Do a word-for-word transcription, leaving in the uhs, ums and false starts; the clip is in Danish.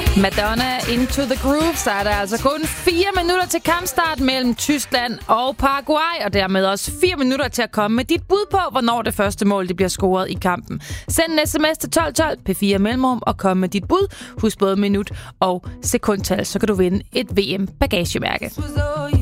Madonna Into the Groove, så er der altså kun fire minutter til kampstart mellem Tyskland og Paraguay, og dermed også fire minutter til at komme med dit bud på, hvornår det første mål det bliver scoret i kampen. Send en sms til tolv tolv P fire mellemrum og kom med dit bud. Husk både minut og sekundtal, så kan du vinde et V M-bagagemærke.